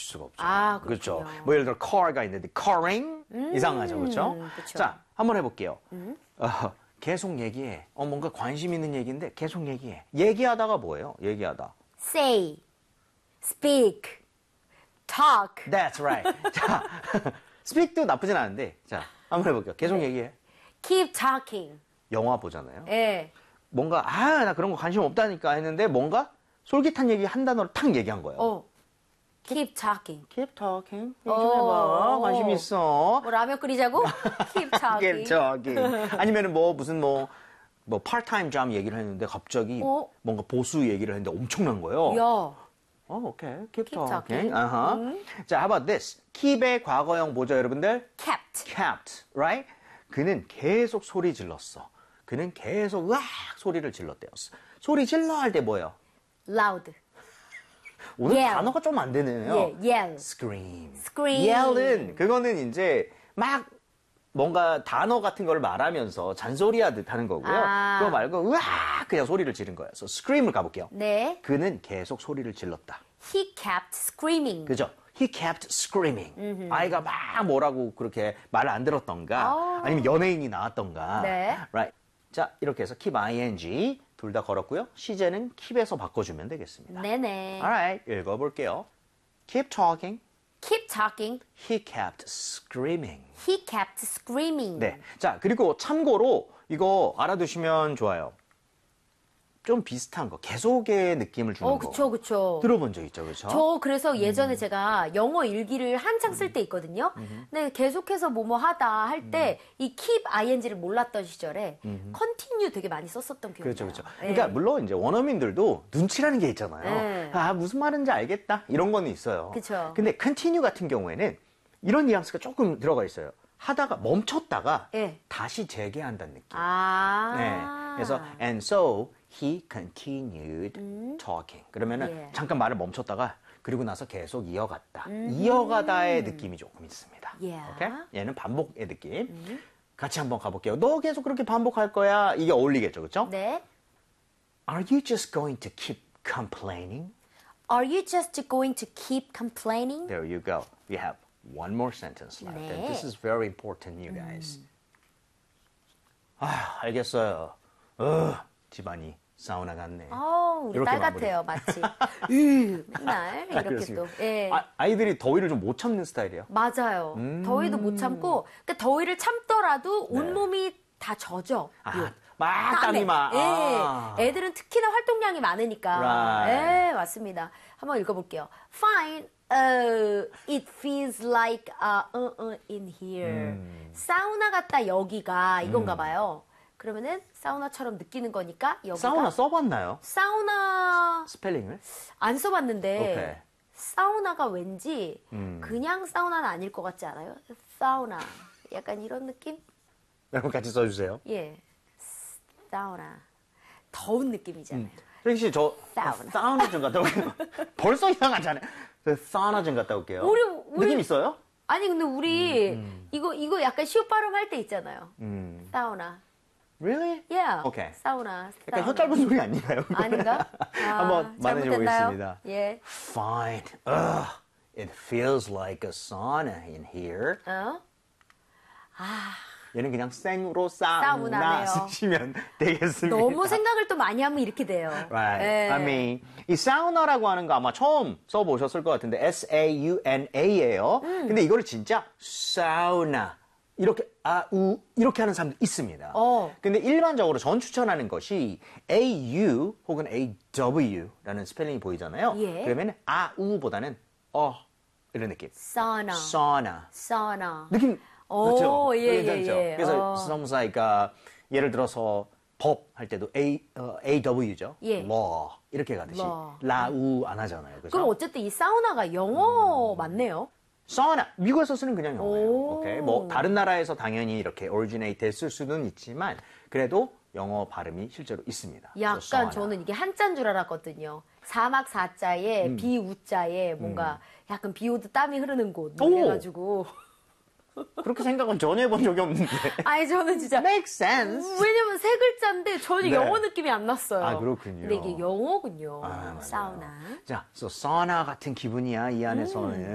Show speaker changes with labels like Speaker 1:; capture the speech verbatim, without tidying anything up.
Speaker 1: 수가 없죠.
Speaker 2: 아,
Speaker 1: 그렇죠.
Speaker 2: 그렇군요.
Speaker 1: 뭐 예를 들어 car가 있는데 carring
Speaker 2: 음,
Speaker 1: 이상하죠, 그렇죠?
Speaker 2: 그쵸.
Speaker 1: 자, 한번 해볼게요.
Speaker 2: 음.
Speaker 1: 어, 계속 얘기해. 어, 뭔가 관심 있는 얘기인데 계속 얘기해. 얘기하다가 뭐예요? 얘기하다.
Speaker 2: say, speak, talk.
Speaker 1: That's right. 자, speak도 나쁘진 않은데, 자, 한번 해볼게요. 계속
Speaker 2: 네.
Speaker 1: 얘기해.
Speaker 2: keep talking.
Speaker 1: 영화 보잖아요.
Speaker 2: 예.
Speaker 1: 뭔가 아, 나 그런 거 관심 없다니까 했는데 뭔가 솔깃한 얘기 한 단어를 탁 얘기한 거예요.
Speaker 2: 어. keep talking.
Speaker 1: Keep talking. 얘기
Speaker 2: 어.
Speaker 1: 좀 해봐. 관심 있어.
Speaker 2: 뭐 라면 끓이자고? keep talking.
Speaker 1: Keep talking. 아니면은 뭐 무슨 뭐, 뭐 part-time job 얘기를 했는데 갑자기
Speaker 2: 어?
Speaker 1: 뭔가 보수 얘기를 했는데 엄청난 거예요.
Speaker 2: 야.
Speaker 1: 어, 오케이. Keep,
Speaker 2: Keep
Speaker 1: talking.
Speaker 2: talking.
Speaker 1: 아하.
Speaker 2: 음.
Speaker 1: 자, how about this? keep의 과거형 뭐죠, 여러분들?
Speaker 2: kept.
Speaker 1: kept, right? 그는 계속 소리 질렀어. 그는 계속 으악 소리를 질렀대요. 소리 질러 할 때 뭐예요?
Speaker 2: loud.
Speaker 1: 오늘
Speaker 2: yell.
Speaker 1: 단어가 좀 안 되네요.
Speaker 2: 예, yell.
Speaker 1: scream.
Speaker 2: scream.
Speaker 1: yell은 그거는 이제 막 뭔가 단어 같은 걸 말하면서 잔소리하듯 하는 거고요.
Speaker 2: 아.
Speaker 1: 그거 말고 으악 그냥 소리를 지른 거예요. 그래서 scream을 가볼게요.
Speaker 2: 네.
Speaker 1: 그는 계속 소리를 질렀다.
Speaker 2: he kept screaming.
Speaker 1: 그죠? He kept screaming. 아이가 막 뭐라고 그렇게 말을 안 들었던가,
Speaker 2: 어.
Speaker 1: 아니면 연예인이 나왔던가.
Speaker 2: 네.
Speaker 1: Right. 자, 이렇게 해서 keep ing 둘 다 걸었고요. 시제는 keep에서 바꿔주면 되겠습니다.
Speaker 2: 네네.
Speaker 1: Alright, 읽어볼게요. Keep talking.
Speaker 2: keep talking.
Speaker 1: He kept screaming.
Speaker 2: he kept screaming.
Speaker 1: 네. 자, 그리고 참고로 이거 알아두시면 좋아요. 좀 비슷한 거, 계속의 느낌을 주는
Speaker 2: 어,
Speaker 1: 거.
Speaker 2: 그쵸, 그쵸.
Speaker 1: 들어본 적 있죠, 그렇죠?
Speaker 2: 저 그래서 예전에 제가 영어 일기를 한창 쓸 때 있거든요. 근데 계속해서 뭐뭐 하다 할 때 이 keep ing를 몰랐던 시절에 continue 되게 많이 썼었던 기억이
Speaker 1: 그렇죠,
Speaker 2: 나요.
Speaker 1: 그렇죠.
Speaker 2: 네.
Speaker 1: 그러니까 물론 이제 원어민들도 눈치라는 게 있잖아요.
Speaker 2: 네.
Speaker 1: 아, 무슨 말인지 알겠다. 이런 거는 있어요.
Speaker 2: 그쵸.
Speaker 1: 근데 continue 같은 경우에는 이런 뉘앙스가 조금 들어가 있어요. 하다가 멈췄다가
Speaker 2: 네.
Speaker 1: 다시 재개한다는 느낌.
Speaker 2: 아.
Speaker 1: 네. 그래서 and so he continued talking. 그러면은
Speaker 2: 예.
Speaker 1: 잠깐 말을 멈췄다가 그리고 나서 계속 이어갔다. 이어가다의 느낌이 조금 있습니다.
Speaker 2: 예.
Speaker 1: 오케이? 얘는 반복의 느낌. 같이 한번 가볼게요. 너 계속 그렇게 반복할 거야? 이게 어울리겠죠, 그렇죠?
Speaker 2: 네.
Speaker 1: Are you just going to keep complaining?
Speaker 2: Are you just going to keep complaining?
Speaker 1: There you go. You have one more sentence left.
Speaker 2: 네.
Speaker 1: And this is very important, you guys. 아, 알겠어요. 어, 집안이 사우나 같네.
Speaker 2: 어, 우리
Speaker 1: 이렇게
Speaker 2: 딸
Speaker 1: 마무리.
Speaker 2: 같아요, 마치. 으, 맨날 이렇게
Speaker 1: 그렇습니다.
Speaker 2: 또. 예.
Speaker 1: 아, 아이들이 더위를 좀 못 참는 스타일이에요.
Speaker 2: 맞아요. 더위도 못 참고, 그러니까 더위를 참더라도
Speaker 1: 네.
Speaker 2: 온몸이 다 젖어.
Speaker 1: 아,
Speaker 2: 요.
Speaker 1: 막 땀이 막.
Speaker 2: 예.
Speaker 1: 아.
Speaker 2: 애들은 특히나 활동량이 많으니까.
Speaker 1: Right.
Speaker 2: 예, 맞습니다. 한번 읽어볼게요. Fine. Uh, it feels like uh, uh, uh, in here.
Speaker 1: 음.
Speaker 2: 사우나 같다 여기가 이건가 봐요. 그러면은 사우나처럼 느끼는 거니까 여기가
Speaker 1: 사우나 써봤나요?
Speaker 2: 사우나
Speaker 1: 스펠링을?
Speaker 2: 안 써봤는데
Speaker 1: 오케이.
Speaker 2: 사우나가 왠지
Speaker 1: 음.
Speaker 2: 그냥 사우나는 아닐 것 같지 않아요? 사우나 약간 이런 느낌?
Speaker 1: 여러분 같이 써주세요.
Speaker 2: 예, 사우나 더운 느낌이잖아요.
Speaker 1: 혜기 씨, 저
Speaker 2: 사우나.
Speaker 1: 사우나 좀 갔다 올게요. 벌써 이상하잖아요. 저 사우나 좀 갔다 올게요.
Speaker 2: 우리- 우리-
Speaker 1: 느낌 있어요?
Speaker 2: 아니 근데 우리 이거 이거 약간 시옷 발음할 때 있잖아요.
Speaker 1: 음.
Speaker 2: 사우나.
Speaker 1: Really?
Speaker 2: Yeah.
Speaker 1: 오케이.
Speaker 2: 사우나.
Speaker 1: 약간
Speaker 2: 사우나.
Speaker 1: 혀 짧은 소리 아닌가요?
Speaker 2: 아닌가? 아,
Speaker 1: 한번 만나줘
Speaker 2: 잘못됐나요?
Speaker 1: 보겠습니다.
Speaker 2: 예.
Speaker 1: Fine. Ugh. It feels like a sauna in here.
Speaker 2: 어?
Speaker 1: 얘는 그냥 생으로 사우나
Speaker 2: 사우나네요.
Speaker 1: 쓰시면 되겠습니다.
Speaker 2: 너무 생각을 또 많이 하면 이렇게 돼요.
Speaker 1: Right.
Speaker 2: 예.
Speaker 1: I mean, 이 사우나라고 하는 거 아마 처음 써보셨을 것 같은데 S-A-U-N-A예요.
Speaker 2: 음.
Speaker 1: 근데 이거를 진짜 사우나 이렇게 아, 우 이렇게 하는 사람도 있습니다.
Speaker 2: 어.
Speaker 1: 근데 일반적으로 전 추천하는 것이 A-U 혹은 A-W라는 스펠링이 보이잖아요.
Speaker 2: 예.
Speaker 1: 그러면 아, 우보다는 어 이런 느낌.
Speaker 2: 사우나.
Speaker 1: 사우나.
Speaker 2: 사우나.
Speaker 1: 느낌
Speaker 2: 오,
Speaker 1: 그렇죠?
Speaker 2: 예,
Speaker 1: 괜찮죠?
Speaker 2: 예, 예.
Speaker 1: 그래서
Speaker 2: 어.
Speaker 1: 성사니까 예를 들어서 법 할 때도 A, 어, A-W죠.
Speaker 2: 예.
Speaker 1: law 이렇게 가듯이
Speaker 2: law.
Speaker 1: 라우 안 하잖아요. 그죠?
Speaker 2: 그럼 어쨌든 이 사우나가 영어 맞네요.
Speaker 1: 사우나 미국에서 쓰는 그냥 영어예요.
Speaker 2: 오.
Speaker 1: 오케이. 뭐 다른 나라에서 당연히 이렇게 originate 됐을 수는 있지만 그래도 영어 발음이 실제로 있습니다. 그래서
Speaker 2: 약간
Speaker 1: 사우나.
Speaker 2: 저는 이게 한자인 줄 알았거든요. 사막 사자에
Speaker 1: 음.
Speaker 2: 비우자에 뭔가 약간 비 오듯 땀이 흐르는 곳
Speaker 1: 오.
Speaker 2: 해가지고
Speaker 1: 그렇게 생각은 전혀 해본 적이 없는데.
Speaker 2: 아니 저는 진짜
Speaker 1: Makes sense.
Speaker 2: 왜냐면 세 글자인데 전혀
Speaker 1: 네.
Speaker 2: 영어 느낌이 안 났어요.
Speaker 1: 아, 그렇군요.
Speaker 2: 근데 이게 영어군요.
Speaker 1: 아, 맞아요.
Speaker 2: 사우나.
Speaker 1: 자, 그래서 사우나 같은 기분이야 이 안에서는.